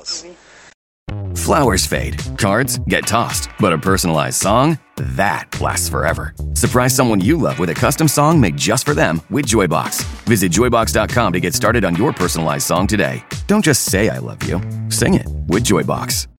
cards. Flowers fade, cards get tossed, but a personalized song, that lasts forever. Surprise someone you love with a custom song made just for them with Joybox. Visit joybox.com to get started on your personalized song today. Don't just say I love you, sing it with Joybox.